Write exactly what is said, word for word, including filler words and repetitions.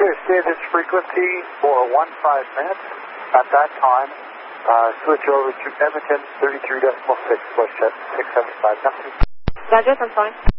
Okay, stay at this frequency for one five minutes. At that time, uh, switch over to Edmonton thirty-three point six, push at six seventy-five. Roger, I'm fine.